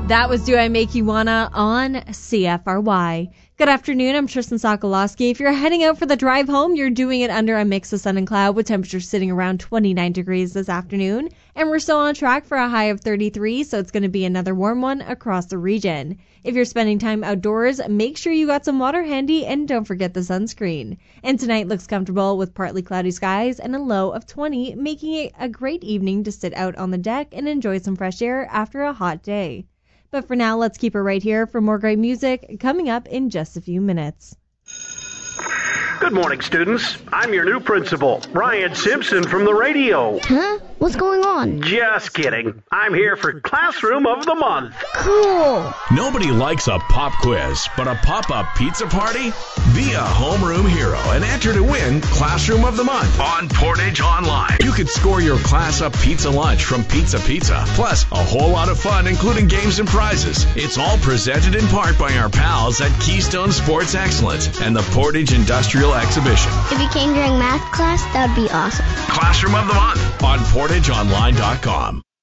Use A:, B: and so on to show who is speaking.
A: That was Do I Make You Wanna on CFRY. Good afternoon, I'm Tristan Sokolowski. If you're heading out for the drive home, you're doing it under a mix of sun and cloud with temperatures sitting around 29 degrees this afternoon. And we're still on track for a high of 33, so it's going to be another warm one across the region. If you're spending time outdoors, make sure you got some water handy and don't forget the sunscreen. And tonight looks comfortable with partly cloudy skies and a low of 20, making it a great evening to sit out on the deck and enjoy some fresh air after a hot day. But for now, let's keep it right here for more great music coming up in just a few minutes.
B: Good morning, students. I'm your new principal, Ryan Simpson from the radio.
C: Huh? What's going on?
B: Just kidding. I'm here for Classroom of the Month.
C: Cool.
D: Nobody likes a pop quiz, but a pop-up pizza party? Be a homeroom hero and enter to win Classroom of the Month on Portage Online. You could score your class-up pizza lunch from Pizza Pizza, plus a whole lot of fun, including games and prizes. It's all presented in part by our pals at Keystone Sports Excellence and the Portage Industrial Exhibition.
C: If you came during math class, that would be awesome.
D: Classroom of the Month on PortageOnline.com.